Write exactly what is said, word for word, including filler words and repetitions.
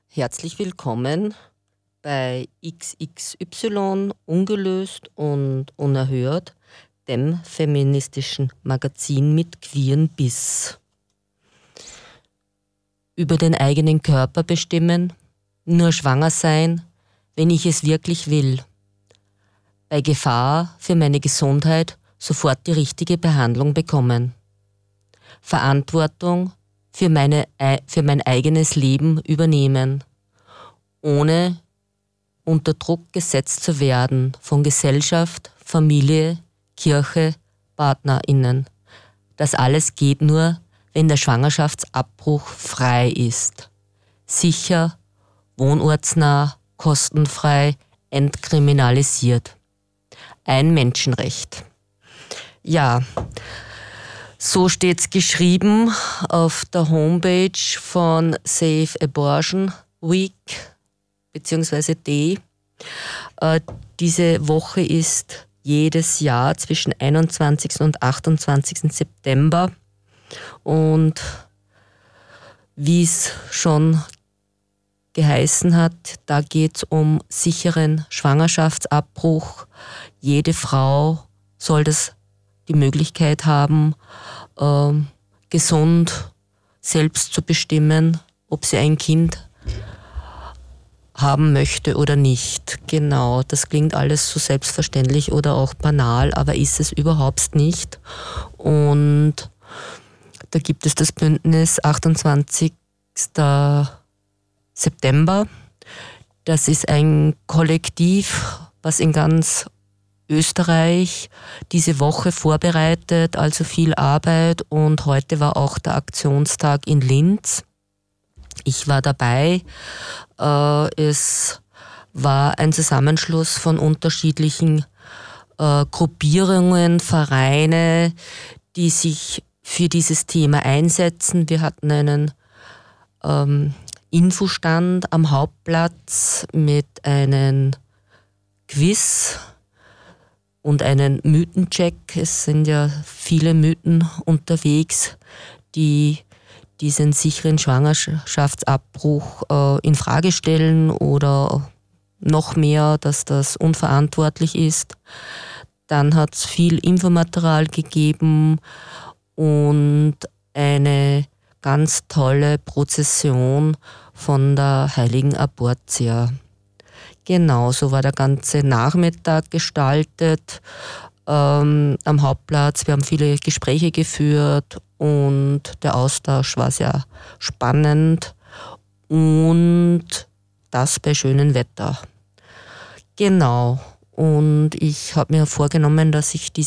Herzlich willkommen bei X X Y Ungelöst und Unerhört, dem feministischen Magazin mit queeren Biss. Über den eigenen Körper bestimmen, nur schwanger sein, wenn ich es wirklich will. Bei Gefahr für meine Gesundheit sofort die richtige Behandlung bekommen. Verantwortung für, meine, für mein eigenes Leben übernehmen, ohne unter Druck gesetzt zu werden von Gesellschaft, Familie, Kirche, PartnerInnen. Das alles geht nur, wenn der Schwangerschaftsabbruch frei ist. Sicher, wohnortsnah, kostenfrei, entkriminalisiert. Ein Menschenrecht. Ja, so steht's geschrieben auf der Homepage von Safe Abortion Week beziehungsweise Day. Äh, diese Woche ist jedes Jahr zwischen einundzwanzigsten und achtundzwanzigsten September. Und wie es schon geheißen hat, da geht es um sicheren Schwangerschaftsabbruch. Jede Frau soll das die Möglichkeit haben, äh, gesund selbst zu bestimmen, ob sie ein Kind haben möchte oder nicht. Genau, das klingt alles so selbstverständlich oder auch banal, aber ist es überhaupt nicht. Und da gibt es das Bündnis achtundzwanzigsten September. Das ist ein Kollektiv, was in ganz Österreich diese Woche vorbereitet, also viel Arbeit, und heute war auch der Aktionstag in Linz. Ich war dabei. Es war ein Zusammenschluss von unterschiedlichen Gruppierungen, Vereine, die sich für dieses Thema einsetzen. Wir hatten einen ähm, Infostand am Hauptplatz mit einem Quiz und einen Mythencheck. Es sind ja viele Mythen unterwegs, die diesen sicheren Schwangerschaftsabbruch äh, in Frage stellen oder noch mehr, dass das unverantwortlich ist. Dann hat es viel Infomaterial gegeben und eine ganz tolle Prozession von der heiligen Abortia. Genau, so war der ganze Nachmittag gestaltet ähm, am Hauptplatz. Wir haben viele Gespräche geführt und der Austausch war sehr spannend und das bei schönem Wetter. Genau, und ich habe mir vorgenommen, dass ich diese